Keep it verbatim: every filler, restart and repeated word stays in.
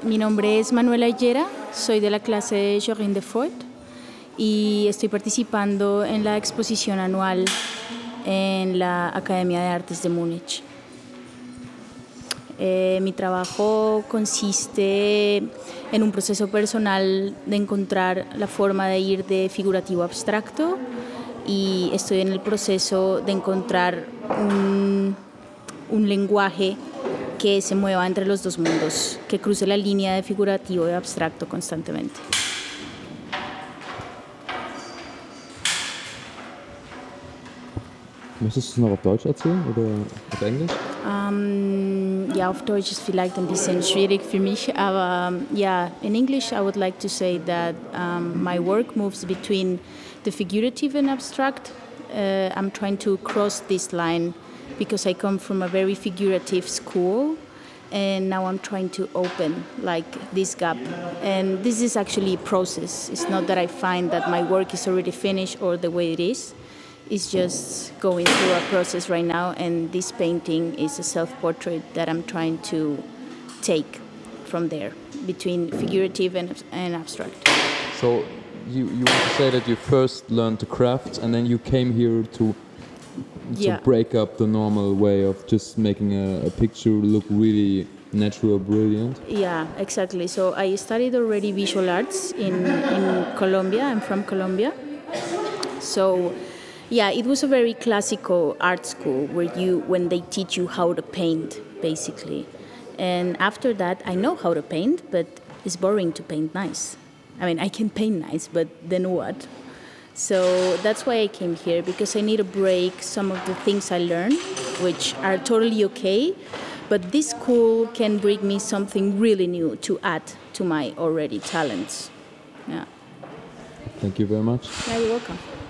mi nombre es Manuela Higuera, soy de la clase de Jorine Defort y estoy participando en la exposición anual en la Academia de Artes de Múnich. Eh, mi trabajo consiste en un proceso personal de encontrar la forma de ir de figurativo a abstracto y estoy en el proceso de encontrar un, un lenguaje que se mueva entre los dos mundos, que cruce la línea de figurativo y abstracto constantemente. Möchtest du es noch auf Deutsch erzählen oder auf Englisch? Um, ja, auf Deutsch ist vielleicht ein bisschen schwierig für mich, aber um, yeah, in English I would like to say that um, my work moves between the figurative and abstract. Uh, I'm trying to cross this line because I come from a very figurative school, and now I'm trying to open like this gap. And this is actually a process. It's not that I find that my work is already finished or the way it is. It's just going through a process right now, and this painting is a self-portrait that I'm trying to take from there, between figurative and, and abstract. So you, you want to say that you first learned the craft and then you came here to, to Yeah. break up the normal way of just making a, a picture look really natural, brilliant? Yeah, exactly. So I studied already visual arts in, in Colombia. I'm from Colombia. So yeah, it was a very classical art school where you, when they teach you how to paint, basically. And after that, I know how to paint, but it's boring to paint nice. I mean, I can paint nice, but then what? So that's why I came here, because I need to break some of the things I learned, which are totally okay, but this school can bring me something really new to add to my already talents. Yeah. Thank you very much. Yeah, you're welcome.